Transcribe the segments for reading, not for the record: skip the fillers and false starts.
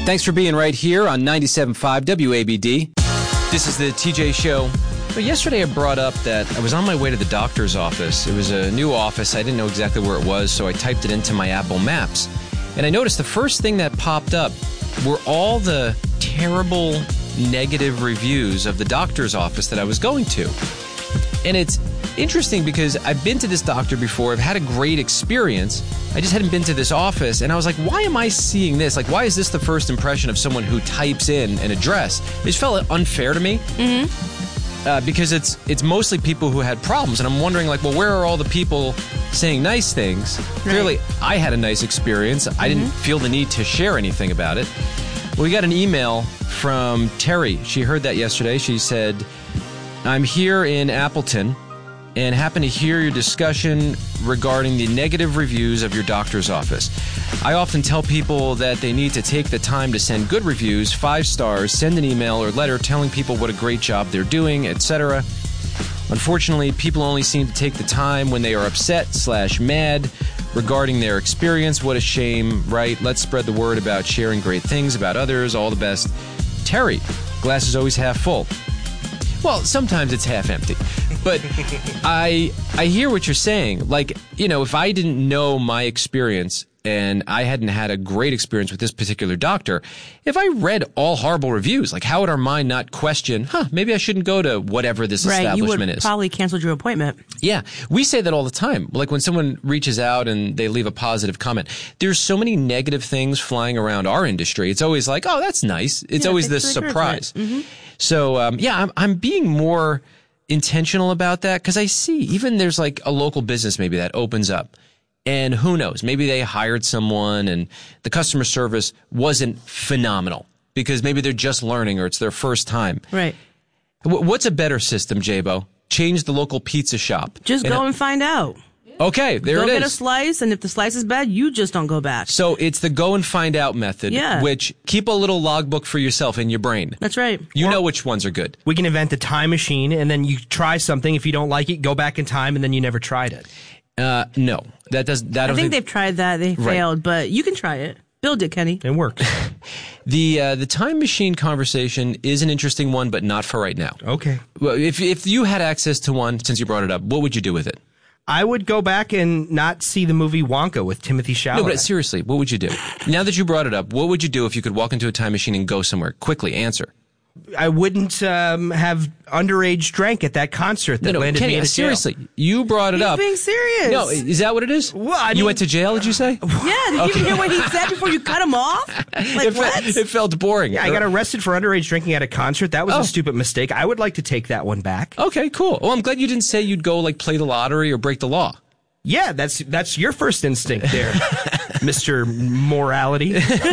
Thanks for being right here on 97.5 WABD. This is the TJ Show. Well, yesterday I brought up that I was on my way to the doctor's office. It was a new office. I didn't know exactly where it was, so I typed it into my Apple Maps. And I noticed the first thing that popped up were all the terrible negative reviews of the doctor's office that I was going to. And it's interesting because I've been to this doctor before. I've had a great experience. I just hadn't been to this office. And I was like, why am I seeing this? Like, why is this the first impression of someone who types in an address? It just felt unfair to me. Because it's mostly people who had problems. And I'm wondering, like, well, where are all the people saying nice things? Right. Clearly, I had a nice experience. I didn't feel the need to share anything about it. Well, we got an email from Terry. She heard that yesterday. She said, I'm here in Appleton and happen to hear your discussion regarding the negative reviews of your doctor's office. I often tell people that they need to take the time to send good reviews, 5 stars, send an email or letter telling people what a great job they're doing, etc. Unfortunately, people only seem to take the time when they are upset/mad regarding their experience. What a shame, right? Let's spread the word about sharing great things about others. All the best. Terry, glass is always half full. Well, sometimes it's half empty. But I hear what you're saying. Like, you know, if I didn't know my experience and I hadn't had a great experience with this particular doctor, if I read all horrible reviews, like how would our mind not question, maybe I shouldn't go to whatever this establishment is. Right, you would probably canceled your appointment. Yeah, we say that all the time. Like when someone reaches out and they leave a positive comment, there's so many negative things flying around our industry. It's always like, oh, that's nice. It's always this surprise. So, I'm being more intentional about that because I see even there's like a local business maybe that opens up. And who knows, maybe they hired someone and the customer service wasn't phenomenal because maybe they're just learning or it's their first time. Right. What's a better system, Jabo? Change the local pizza shop. Just go and find out. Okay, there it is. Go get a slice, and if the slice is bad, you just don't go back. So it's the go and find out method, which keep a little logbook for yourself in your brain. That's right. You know which ones are good. We can invent a time machine, and then you try something. If you don't like it, go back in time, and then you never tried it. No, that does. That I think they've tried that. They failed, but you can try it. Build it, Kenny. It works. The time machine conversation is an interesting one, but not for right now. Okay. Well, if you had access to one, since you brought it up, what would you do with it? I would go back and not see the movie Wonka with Timothy Chalamet. No, but seriously, what would you do? Now that you brought it up, what would you do if you could walk into a time machine and go somewhere? Quickly, answer. I wouldn't have underage drank at that concert that landed Kenny, me in jail. Seriously, you brought it up. He's being serious. No, is that what it is? Well, I mean, you went to jail, did you say? Yeah, did you even hear what he said before you cut him off? Like, it felt boring. Yeah, I got arrested for underage drinking at a concert. That was a stupid mistake. I would like to take that one back. Okay, cool. Well, I'm glad you didn't say you'd go like play the lottery or break the law. Yeah, that's your first instinct there, Mr. Morality.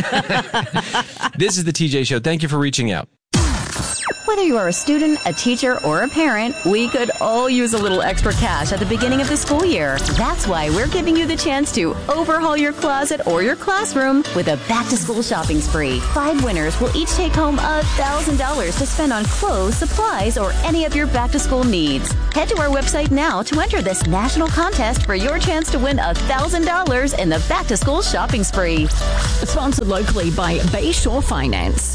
This is the TJ Show. Thank you for reaching out. Whether you are a student, a teacher, or a parent, we could all use a little extra cash at the beginning of the school year. That's why we're giving you the chance to overhaul your closet or your classroom with a back-to-school shopping spree. 5 winners will each take home $1,000 to spend on clothes, supplies, or any of your back-to-school needs. Head to our website now to enter this national contest for your chance to win $1,000 in the back-to-school shopping spree. Sponsored locally by Bayshore Finance.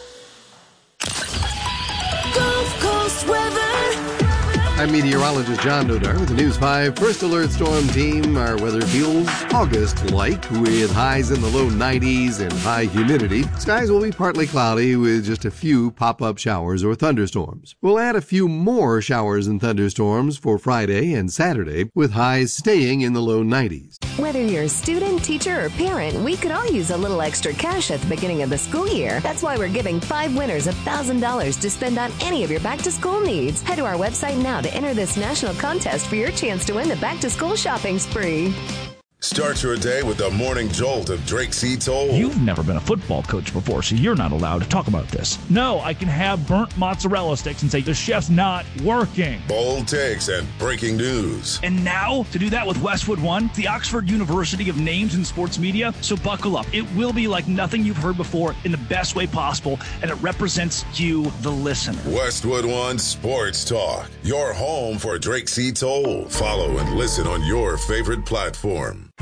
I'm meteorologist John Dodar with the News 5 First Alert Storm Team. Our weather feels August-like with highs in the low 90s and high humidity. Skies will be partly cloudy with just a few pop-up showers or thunderstorms. We'll add a few more showers and thunderstorms for Friday and Saturday with highs staying in the low 90s. Whether you're a student, teacher, or parent, we could all use a little extra cash at the beginning of the school year. That's why we're giving 5 winners $1,000 to spend on any of your back-to-school needs. Head to our website now to enter this national contest for your chance to win the back-to-school shopping spree. Start your day with the morning jolt of Drake C. Toll. You've never been a football coach before, so you're not allowed to talk about this. No, I can have burnt mozzarella sticks and say the chef's not working. Bold takes and breaking news. And now, to do that with Westwood One, the Oxford University of Names in Sports Media. So buckle up. It will be like nothing you've heard before in the best way possible, and it represents you, the listener. Westwood One Sports Talk, your home for Drake C. Toll. Follow and listen on your favorite platform.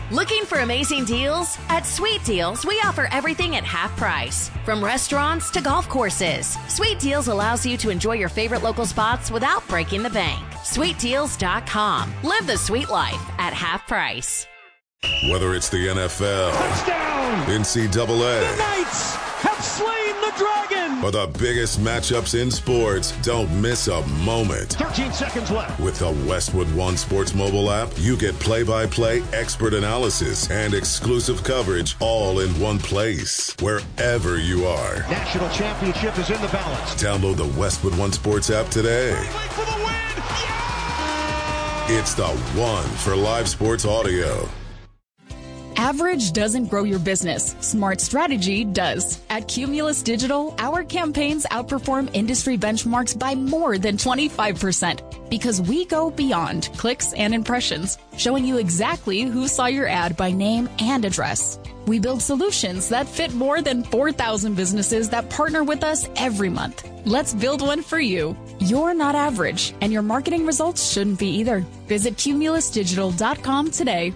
Looking for amazing deals? At Sweet Deals, we offer everything at half price. From restaurants to golf courses, Sweet Deals allows you to enjoy your favorite local spots without breaking the bank. SweetDeals.com. Live the sweet life at half price. Whether it's the NFL, touchdown, NCAA, the Knights have slain the dragon, or the biggest matchups in sports, don't miss a moment. 13 seconds left. With the Westwood One Sports mobile app, you get play-by-play expert analysis and exclusive coverage all in one place, wherever you are. National championship is in the balance. Download the Westwood One Sports app today. For the win! Yeah! It's the one for live sports audio. Average doesn't grow your business. Smart strategy does. At Cumulus Digital, our campaigns outperform industry benchmarks by more than 25% because we go beyond clicks and impressions, showing you exactly who saw your ad by name and address. We build solutions that fit more than 4,000 businesses that partner with us every month. Let's build one for you. You're not average, and your marketing results shouldn't be either. Visit cumulusdigital.com today.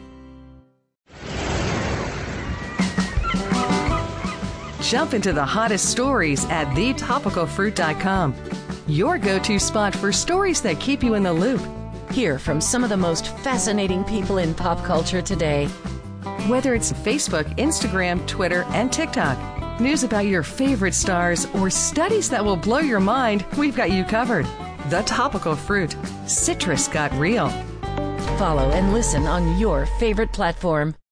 Jump into the hottest stories at thetopicalfruit.com. Your go-to spot for stories that keep you in the loop. Hear from some of the most fascinating people in pop culture today. Whether it's Facebook, Instagram, Twitter, and TikTok, news about your favorite stars, or studies that will blow your mind, we've got you covered. The Topical Fruit. Citrus got real. Follow and listen on your favorite platform.